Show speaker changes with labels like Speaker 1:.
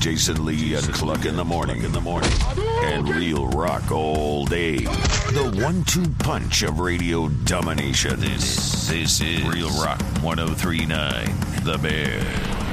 Speaker 1: Jason Lee and Cluck in the morning. And Real Rock all day. The 1-2 punch of radio domination. This is Real Rock 103.9, The Bear.